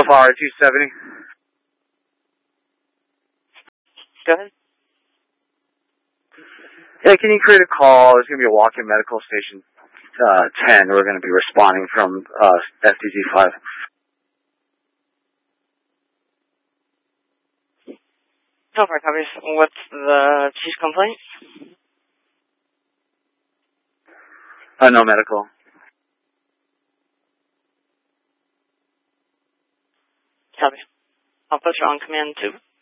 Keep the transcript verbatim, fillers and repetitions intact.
Alpha two seventy. Go ahead. Yeah, can you create a call? There's going to be a walk-in medical station uh, ten. We're going to be responding from uh, F D Z five. So far, copies. What's the chief's complaint? Uh, no medical. Copy. I'll put you on command two.